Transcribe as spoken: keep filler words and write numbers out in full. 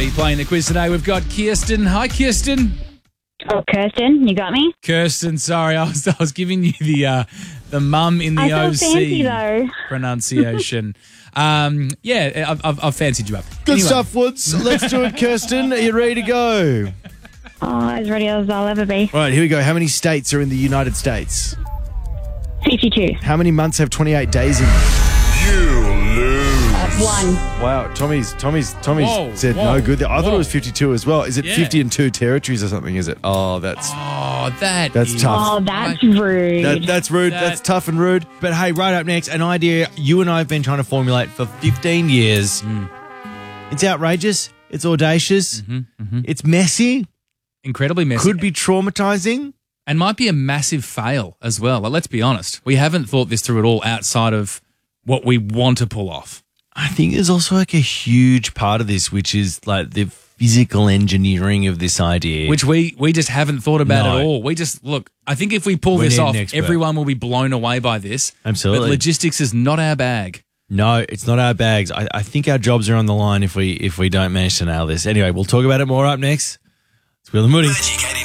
everybody. Playing the quiz today, we've got Kirsten. Hi, Kirsten. Oh, Kirsten, you got me? Kirsten, sorry, I was I was giving you the uh, the mum in the I feel O C fancy, though. pronunciation. um, yeah, I've, I've, I've fancied you up. Good Anyway. stuff, Woods. Let's do it, Kirsten. Are you ready to go? Oh, as ready as I'll ever be. All right, here we go. How many states are in the United States? fifty-two. How many months have twenty-eight days in them? One. Wow, Tommy's Tommy's Tommy's Whoa, said whoa, no good there. I thought whoa. it was fifty-two as well. Is it Yeah. fifty and two territories or something, is it? Oh, that's Oh, that That's is- tough. Oh, that's rude. that, that's rude. That- That's tough and rude. But hey, right up next, an idea you and I have been trying to formulate for fifteen years. Mm. It's outrageous. It's audacious. Mm-hmm, It's messy. Incredibly messy. Could be traumatizing. And might be a massive fail as well. Like, let's be honest. We haven't thought this through at all outside of what we want to pull off. I think there's also like a huge part of this, which is like the physical engineering of this idea. Which we, we just haven't thought about No. at all. We just, look, I think if we pull We this need an off, expert. everyone will be blown away by this. Absolutely. But logistics is not our bag. No, it's not our bags. I, I think our jobs are on the line if we if we don't manage to nail this. Anyway, we'll talk about it more up next. It's Will and Moody. Educated